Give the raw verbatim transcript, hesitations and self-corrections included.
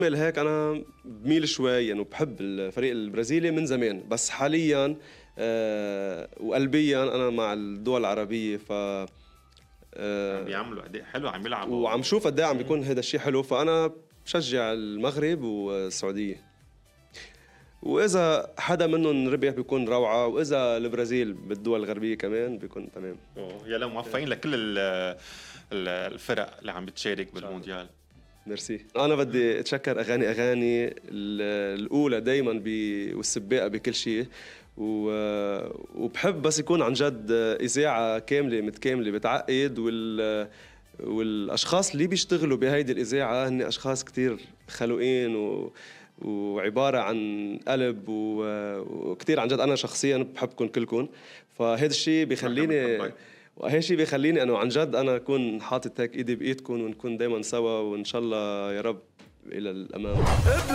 هيك انا بميل شوي يعني وبحب الفريق البرازيلي من زمان، بس حاليا آه وقلبيا انا مع الدول العربيه. ف عم آه بيعملوا أداء حلو، عم وعم يلعبوا. شوف قد ايه عم إمم. بيكون هذا الشيء حلو، فانا بشجع المغرب والسعوديه. واذا حدا منهم ربح بيكون روعه، واذا البرازيل بالدول الغربيه كمان بيكون تمام. أوه، يا لا موفقين لكل ال ال الفرق اللي عم بتشارك بالمونديال. ميرسي. انا بدي اتشكر اغاني اغاني ال- الاولى دائما والسباقه بكل شيء، و- وبحب بس يكون عن جد اذاعه كامله متكامله بتعقد، وال والاشخاص اللي بيشتغلوا بهيدي الاذاعه هن اشخاص كتير خلوقين و وعباره عن قلب، وكثير عن جد انا شخصيا بحبكم كلكم. فهذا الشيء نحن بيخليني بنحبك. وهي شيء بيخليني انه عن جد انا اكون حاطط هيك ايدي بايدكم، ونكون دائما سوا، وان شاء الله يا رب الى الامام.